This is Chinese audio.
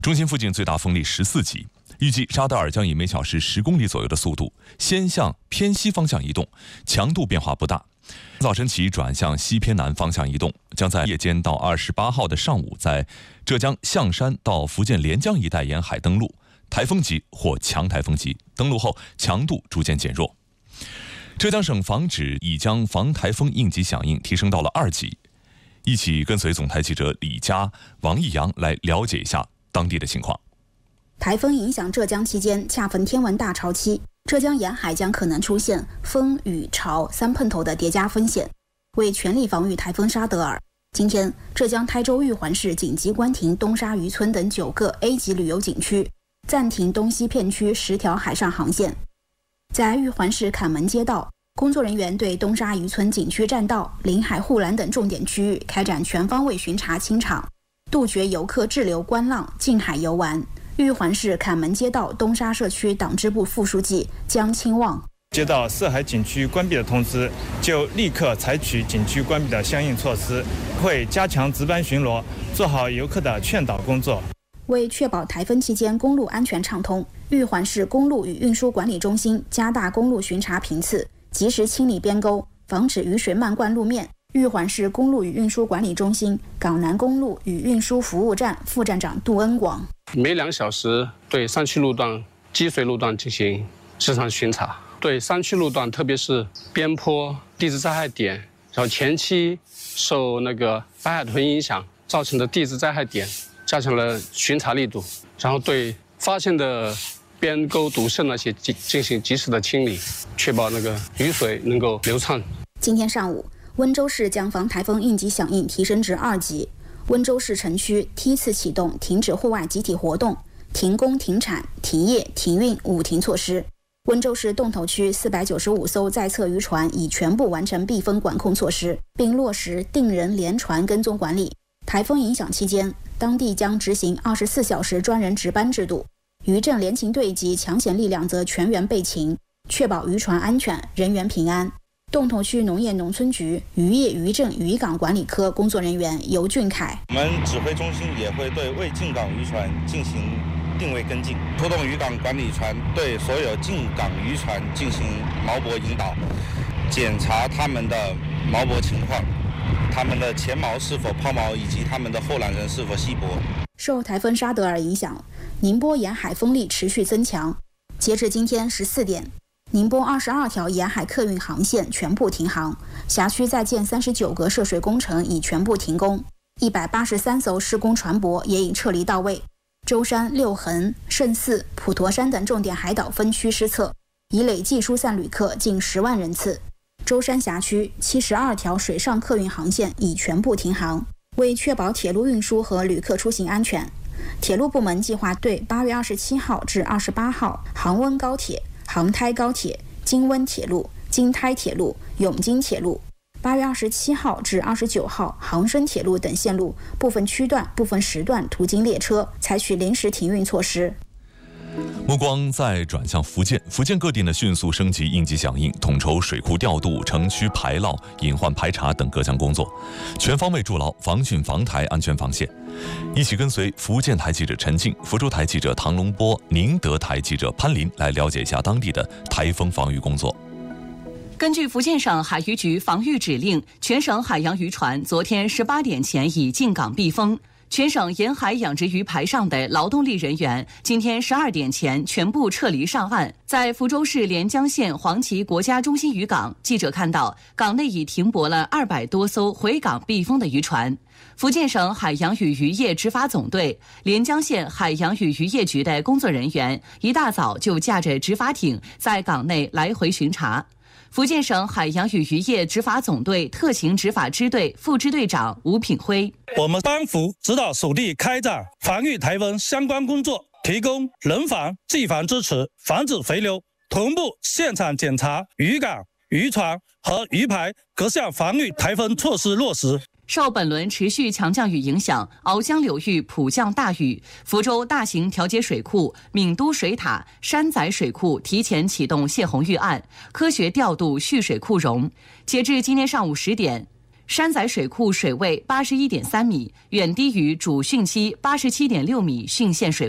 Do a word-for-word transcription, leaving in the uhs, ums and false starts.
中心附近最大风力十四级，预计沙德尔将以每小时十公里左右的速度先向偏西方向移动，强度变化不大。早晨起转向西偏南方向移动，将在夜间到二十八号的上午在浙江象山到福建连江一带沿海登陆，台风级或强台风级，登陆后强度逐渐减弱。浙江省防指已将防台风应急响应提升到了二级。一起跟随总台记者李佳、王毅阳来了解一下当地的情况。 台风影响浙江期间，恰逢天文大潮期，浙江沿海将可能出现风雨潮三碰头的叠加风险。为全力防御台风沙德尔，今天浙江台州玉环市紧急关停东沙渔村等九个 A 级旅游景区，暂停东西片区十条海上航线。在玉环市坎门街道，工作人员对东沙渔村景区栈道、临海护栏等重点区域开展全方位巡查清场，杜绝游客滞留观浪、近海游玩。玉环市坎门街道东沙社区党支部副书记江清旺： 接到涉海景区关闭的通知，就立刻采取景区关闭的相应措施，会加强值班巡逻，做好游客的劝导工作。 为确保台风期间公路安全畅通，玉环市公路与运输管理中心加大公路巡查频次，及时清理边沟，防止雨水漫灌路面。玉环市公路与运输管理中心港南公路与运输服务站副站长杜恩广： 每两小时对山区路段、积水路段进行时常巡查，对山区路段，特别是边坡、地质灾害点，然后前期受那个白海豚影响造成的地质灾害点，加强了巡查力度，然后对发现的边沟堵塞那些进进行及时的清理，确保那个雨水能够流畅。 今天上午，温州市将防台风应急响应提升至二级。温州市城区梯次启动停止户外集体活动、停工停产、停业停运五停措施。温州市洞头区四百九十五艘在侧渔船已全部完成避风管控措施，并落实定人连船跟踪管理。台风影响期间，当地将执行二十四小时专人值班制度，渔政联勤队及抢险力量则全员备勤，确保渔船安全、人员平安。洞头区农业农村局渔业渔政渔港管理科工作人员尤俊凯： 我们指挥中心也会对未进港渔船进行定位跟进，出动渔港管理船对所有进港渔船进行锚泊引导，检查他们的锚泊情况，他们的前锚是否抛锚，以及他们的后缆人是否熄泊。 受台风沙德尔影响，宁波沿海风力持续增强。截至今天十四点，宁波二十二条沿海客运航线全部停航，辖区在建三十九个涉水工程已全部停工，一百八十三艘施工船舶也已撤离到位。舟山、六衡、圣寺、普陀山等重点海岛分区失策，已累计疏散旅客近十万人次。舟山辖区七十二条水上客运航线已全部停航。为确保铁路运输和旅客出行安全，铁路部门计划对八月二十七号至二十八号杭温高铁、杭台高铁、京温铁路、京台铁路、永金铁路，八月二十七号至二十九号杭深铁路等线路部分区段、部分时段途经列车采取临时停运措施。 目光再转向福建，福建各地呢迅速升级应急响应，统筹水库调度、城区排涝、隐患排查等各项工作，全方位筑牢防汛防台安全防线。一起跟随福建台记者陈静、福州台记者唐龙波、宁德台记者潘林来了解一下当地的台风防御工作。 根据福建省海渔局防御指令，全省海洋渔船昨天十八点前已进港避风。全省沿海养殖鱼排上的劳动力人员，今天十二点前全部撤离上岸。在福州市连江县黄岐国家中心渔港，记者看到港内已停泊了二百多艘回港避风的渔船。福建省海洋与渔业执法总队、连江县海洋与渔业局的工作人员一大早就驾着执法艇在港内来回巡查。福建省海洋与渔业执法总队特勤执法支队副支队长吴品辉： 我们帮扶指导属地开展防御台风相关工作，提供人防、技防支持，防止回流，同步现场检查渔港、渔船和渔排各项防御台风措施落实。 受本轮持续强降雨影响，鳌江流域普降大雨，福州大型调节水库、闽都水塔、山仔水库提前启动泄洪预案，科学调度蓄水库容。截至今天上午十点， 山仔水库水位八十一点三米，远低于主汛期八十七点六米汛限水位。